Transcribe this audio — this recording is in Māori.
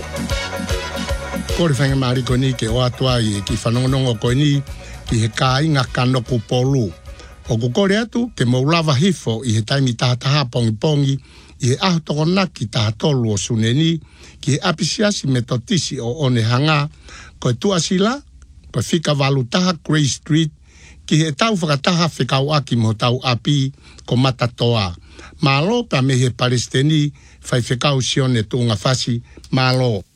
Kore whainga maari koe ni ke o atua i ki whanongonongo koe ni ki he kā inga kanoko polu. O kukore atu ke maulawa hifo i he taimi tahataha pongi pongi i he ahu toko naki tahatolu o suneni ki he apisiasi me totisi o one hanga koe tuasila koe whika walu taha Grey Street ki he tau whakataha whikau aki mo tau api ko matatoa. Malo pa me he Palestini whai whikau sione tuunga whasi malo.